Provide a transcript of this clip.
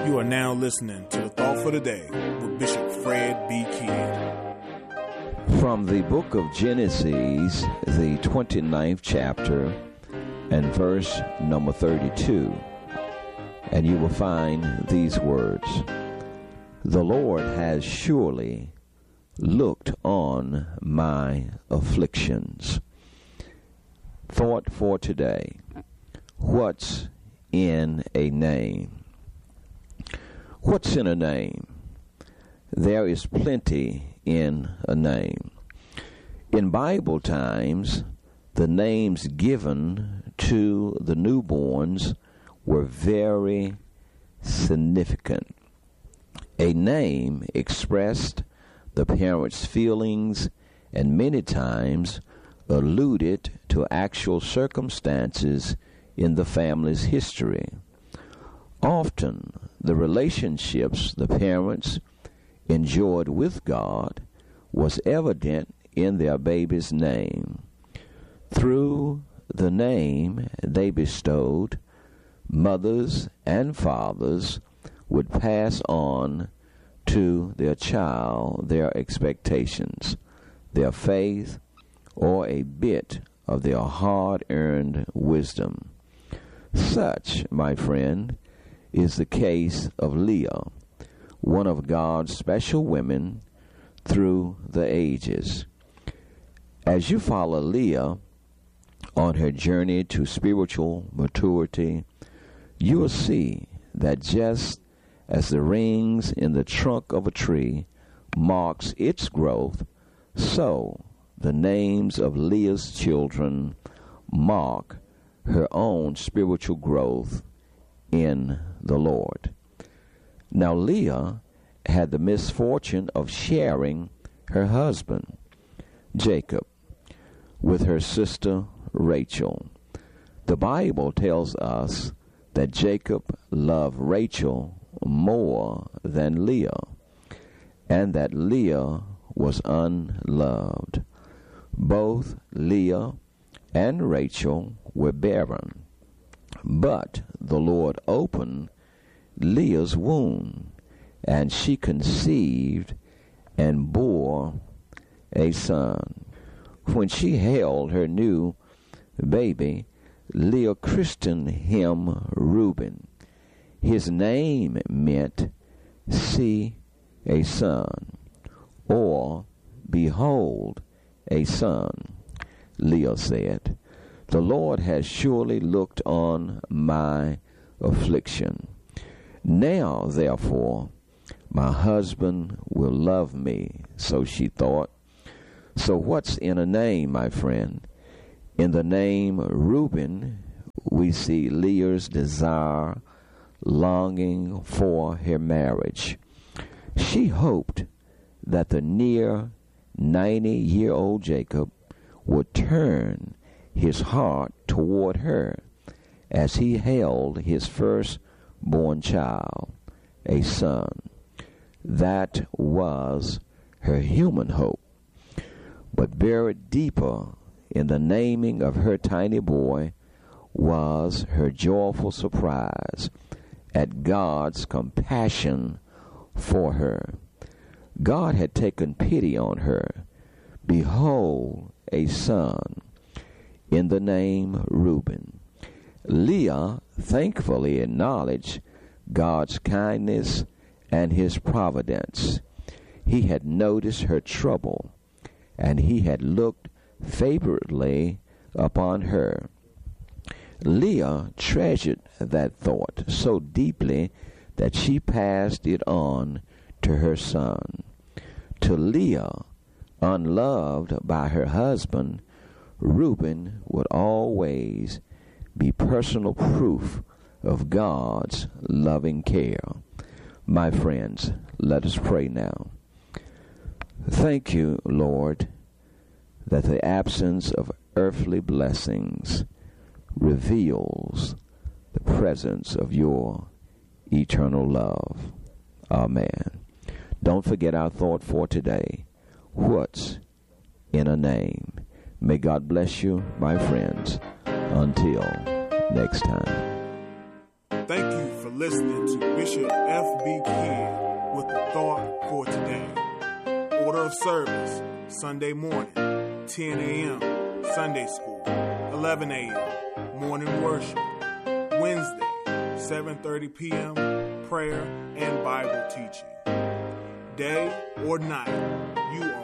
You are now listening to the Thought for the Day with Bishop Fred B. Kidd. From the book of Genesis, the 29th chapter, and verse number 32, and you will find these words: "The Lord has surely looked on my afflictions." Thought for today: what's in a name? What's in a name? There is plenty in a name. In Bible times, the names given to the newborns were very significant. A name expressed the parents' feelings and many times alluded to actual circumstances in the family's history. Often, the relationships the parents enjoyed with God was evident in their baby's name. Through the name they bestowed, mothers and fathers would pass on to their child their expectations, their faith, or a bit of their hard-earned wisdom. Such, my friend, is the case of Leah, one of God's special women through the ages. As you follow Leah on her journey to spiritual maturity, you will see that just as the rings in the trunk of a tree marks its growth, so the names of Leah's children mark her own spiritual growth in the Lord. Now, Leah had the misfortune of sharing her husband, Jacob, with her sister Rachel. The Bible tells us that Jacob loved Rachel more than Leah, and that Leah was unloved. Both Leah and Rachel were barren, but the Lord opened Leah's womb, and she conceived and bore a son. When she held her new baby, Leah christened him Reuben. His name meant "see a son," or "behold a son." Leah said, "The Lord has surely looked on my affliction. Now, therefore, my husband will love me." So she thought. So what's in a name, my friend? In the name Reuben, we see Leah's desire, longing for her marriage. She hoped that the near 90-year-old Jacob would turn his heart toward her as he held his firstborn child, a son. That was her human hope. But buried deeper in the naming of her tiny boy was her joyful surprise at God's compassion for her. God had taken pity on her. "Behold a son," in the name Reuben. Leah thankfully acknowledged God's kindness and his providence. He had noticed her trouble, and he had looked favorably upon her. Leah treasured that thought so deeply that she passed it on to her son. To Leah, unloved by her husband, Reuben would always be personal proof of God's loving care. My friends, let us pray now. Thank you, Lord, that the absence of earthly blessings reveals the presence of your eternal love. Amen. Don't forget our thought for today. What's in a name? May God bless you, my friends. Until next time. Thank you for listening listening to Bishop F.B. Kidd with the Thought for Today. Order of service, Sunday morning, 10 a.m., Sunday school, 11 a.m., morning worship. Wednesday, 7:30 p.m., prayer and Bible teaching. Day or night, you are